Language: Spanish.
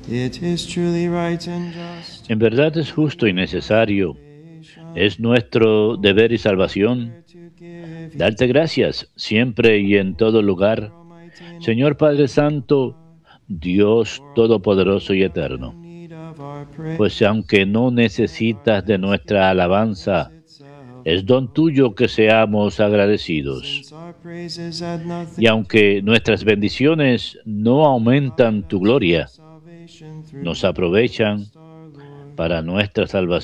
It is truly right and just. En verdad es justo y necesario, es nuestro deber y salvación, darte gracias siempre y en todo lugar, Señor Padre Santo, Dios Todopoderoso y Eterno. Pues aunque no necesitas de nuestra alabanza, es don tuyo que seamos agradecidos. Y aunque nuestras bendiciones no aumentan tu gloria, nos aprovechan para nuestra salvación.